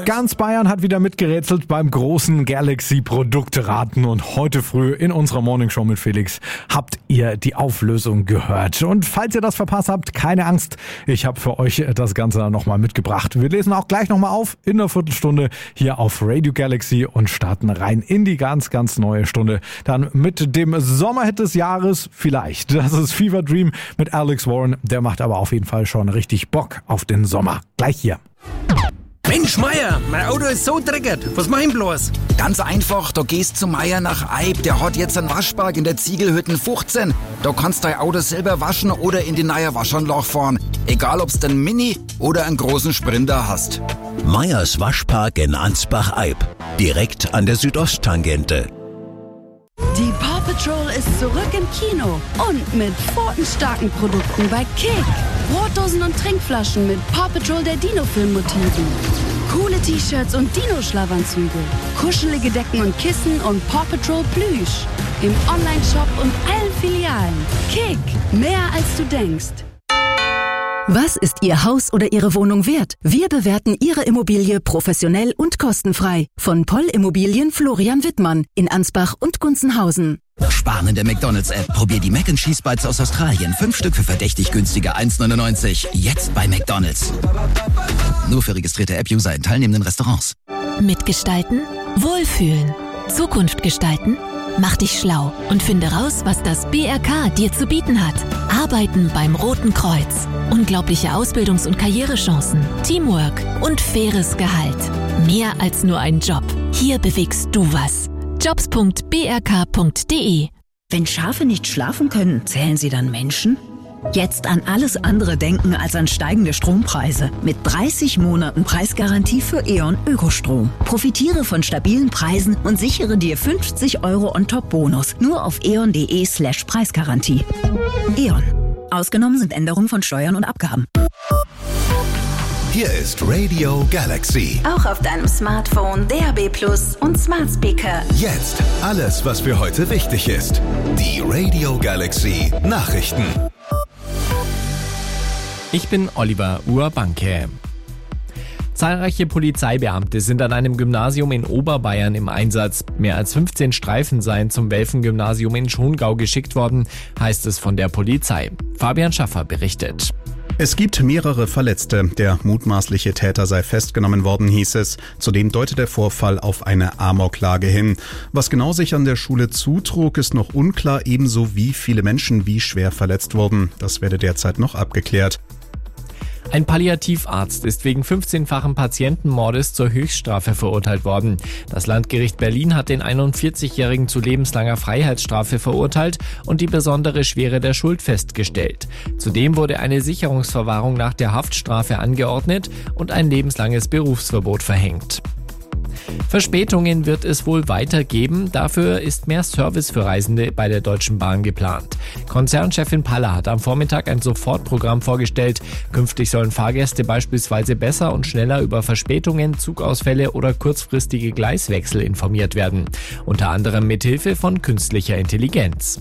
Ganz Bayern hat wieder mitgerätselt beim großen Galaxy-Produkteraten und heute früh in unserer Morningshow mit Felix habt ihr die Auflösung gehört. Und falls ihr das verpasst habt, keine Angst, ich habe für euch das Ganze nochmal mitgebracht. Wir lesen auch gleich nochmal auf in einer Viertelstunde hier auf Radio Galaxy und starten rein in die ganz, ganz neue Stunde. Dann mit dem Sommerhit des Jahres vielleicht. Das ist Fever Dream mit Alex Warren. Der macht aber auf jeden Fall schon richtig Bock auf den Sommer. Gleich hier. Mensch, Meier, mein Auto ist so dreckig. Was mach ich bloß? Ganz einfach, du gehst zu Meier nach Eib. Der hat jetzt einen Waschpark in der Ziegelhütten 15. Da kannst dein Auto selber waschen oder in die neue Waschanlage fahren. Egal, ob's den Mini oder einen großen Sprinter hast. Meyers Waschpark in Ansbach-Eib. Direkt an der Südosttangente. Die Paw Patrol ist zurück im Kino und mit pfotenstarken Produkten bei Kick. Brotdosen und Trinkflaschen mit Paw Patrol der Dino-Film-Motiven. Coole T-Shirts und Dino-Schlafanzüge. Kuschelige Decken und Kissen und Paw Patrol Plüsch. Im Online-Shop und allen Filialen. Kick, mehr als du denkst. Was ist Ihr Haus oder Ihre Wohnung wert? Wir bewerten Ihre Immobilie professionell und kostenfrei. Von Poll Immobilien Florian Wittmann in Ansbach und Gunzenhausen. Sparen in der McDonald's-App. Probier die Mac & Cheese Bites aus Australien. 5 Stück für verdächtig günstige 1,99. Jetzt bei McDonald's. Nur für registrierte App-User in teilnehmenden Restaurants. Mitgestalten, wohlfühlen, Zukunft gestalten. Mach dich schlau und finde raus, was das BRK dir zu bieten hat. Arbeiten beim Roten Kreuz. Unglaubliche Ausbildungs- und Karrierechancen, Teamwork und faires Gehalt. Mehr als nur ein Job. Hier bewegst du was. jobs.brk.de. Wenn Schafe nicht schlafen können, zählen sie dann Menschen? Jetzt an alles andere denken als an steigende Strompreise. Mit 30 Monaten Preisgarantie für E.ON Ökostrom. Profitiere von stabilen Preisen und sichere dir 50 € on-top-Bonus. Nur auf eon.de/Preisgarantie. E.ON. Ausgenommen sind Änderungen von Steuern und Abgaben. Hier ist Radio Galaxy. Auch auf deinem Smartphone, DAB+ und Smart Speaker. Jetzt alles, was für heute wichtig ist. Die Radio Galaxy Nachrichten. Ich bin Oliver Urbanke. Zahlreiche Polizeibeamte sind an einem Gymnasium in Oberbayern im Einsatz. Mehr als 15 Streifen seien zum Welfen-Gymnasium in Schongau geschickt worden, heißt es von der Polizei. Fabian Schaffer berichtet. Es gibt mehrere Verletzte. Der mutmaßliche Täter sei festgenommen worden, hieß es. Zudem deutet der Vorfall auf eine Amoklage hin. Was genau sich an der Schule zutrug, ist noch unklar, ebenso wie viele Menschen wie schwer verletzt wurden. Das werde derzeit noch abgeklärt. Ein Palliativarzt ist wegen 15-fachen Patientenmordes zur Höchststrafe verurteilt worden. Das Landgericht Berlin hat den 41-Jährigen zu lebenslanger Freiheitsstrafe verurteilt und die besondere Schwere der Schuld festgestellt. Zudem wurde eine Sicherungsverwahrung nach der Haftstrafe angeordnet und ein lebenslanges Berufsverbot verhängt. Verspätungen wird es wohl weitergeben, dafür ist mehr Service für Reisende bei der Deutschen Bahn geplant. Konzernchefin Paller hat am Vormittag ein Sofortprogramm vorgestellt. Künftig sollen Fahrgäste beispielsweise besser und schneller über Verspätungen, Zugausfälle oder kurzfristige Gleiswechsel informiert werden. Unter anderem mithilfe von künstlicher Intelligenz.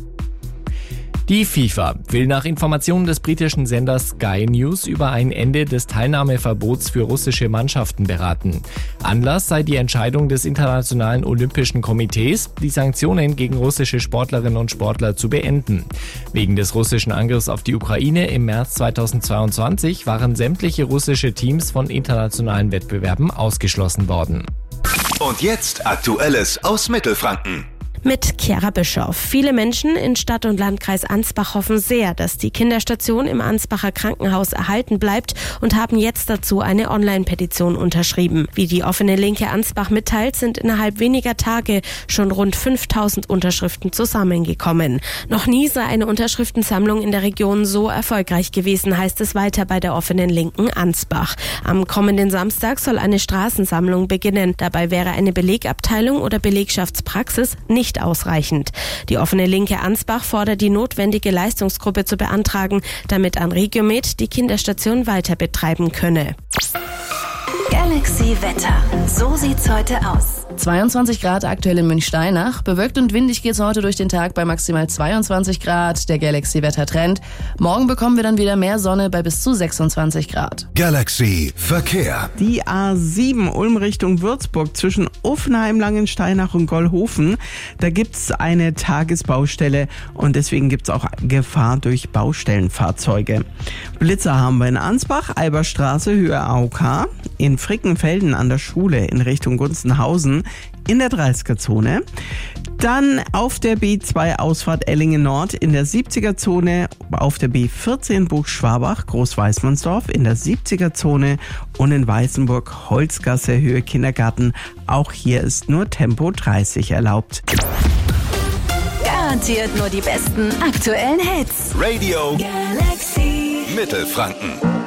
Die FIFA will nach Informationen des britischen Senders Sky News über ein Ende des Teilnahmeverbots für russische Mannschaften beraten. Anlass sei die Entscheidung des Internationalen Olympischen Komitees, die Sanktionen gegen russische Sportlerinnen und Sportler zu beenden. Wegen des russischen Angriffs auf die Ukraine im März 2022 waren sämtliche russische Teams von internationalen Wettbewerben ausgeschlossen worden. Und jetzt Aktuelles aus Mittelfranken. Mit Chiara Bischoff. Viele Menschen in Stadt und Landkreis Ansbach hoffen sehr, dass die Kinderstation im Ansbacher Krankenhaus erhalten bleibt und haben jetzt dazu eine Online-Petition unterschrieben. Wie die offene Linke Ansbach mitteilt, sind innerhalb weniger Tage schon rund 5000 Unterschriften zusammengekommen. Noch nie sei eine Unterschriftensammlung in der Region so erfolgreich gewesen, heißt es weiter bei der offenen Linken Ansbach. Am kommenden Samstag soll eine Straßensammlung beginnen. Dabei wäre eine Belegabteilung oder Belegschaftspraxis nicht ausreichend. Die offene Linke Ansbach fordert die notwendige Leistungsgruppe zu beantragen, damit Anregiomed die Kinderstation weiter betreiben könne. Galaxy Wetter. So sieht's heute aus. 22 Grad aktuell in Münchsteinach. Bewölkt und windig geht's heute durch den Tag bei maximal 22 Grad. Der Galaxy-Wettertrend. Morgen bekommen wir dann wieder mehr Sonne bei bis zu 26 Grad. Galaxy Verkehr. Die A7 Ulm Richtung Würzburg zwischen Uffenheim, Langensteinach und Gollhofen. Da gibt's eine Tagesbaustelle und deswegen gibt's auch Gefahr durch Baustellenfahrzeuge. Blitzer haben wir in Ansbach, Alberstraße, Höhe AOK, in Frickenfelden an der Schule in Richtung Gunzenhausen in der 30er-Zone. Dann auf der B2 Ausfahrt Ellingen Nord in der 70er-Zone, auf der B14 Buchschwabach, Großweißmannsdorf in der 70er-Zone und in Weißenburg Holzgasse Höhe Kindergarten. Auch hier ist nur Tempo 30 erlaubt. Garantiert nur die besten aktuellen Hits. Radio Galaxy Mittelfranken.